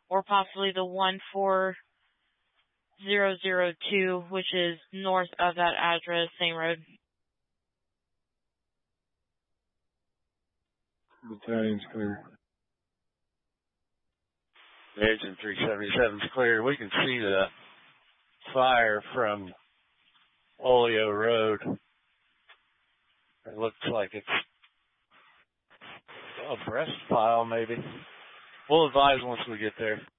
or possibly the 14002, which is north of that address, same road. Battalion's clear. Engine 377's clear. We can see the fire from Olio Road. It looks like it's a breast pile, maybe. We'll advise once we get there.